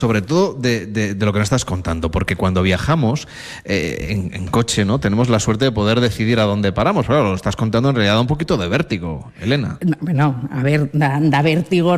Sobre todo de lo que nos estás contando, porque cuando viajamos en coche, ¿no? Tenemos la suerte de poder decidir a dónde paramos. Pero claro, lo estás contando, en realidad da un poquito de vértigo, Elena. Bueno, a ver, da vértigo